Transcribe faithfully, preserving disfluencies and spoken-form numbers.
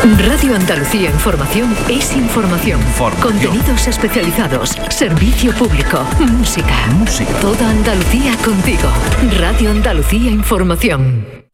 Radio Andalucía Información es información. Formación. Contenidos especializados, servicio público, música. Música. Toda Andalucía contigo. Radio Andalucía Información.